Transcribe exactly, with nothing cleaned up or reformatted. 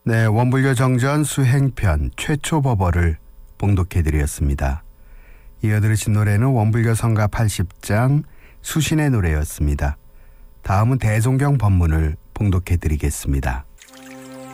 네, 원불교 정전 수행편 최초 법어를 봉독해드렸습니다. 이어 들으신 노래는 원불교 성가 팔십 장 수신의 노래였습니다. 다음은 대종경 법문을 봉독해드리겠습니다.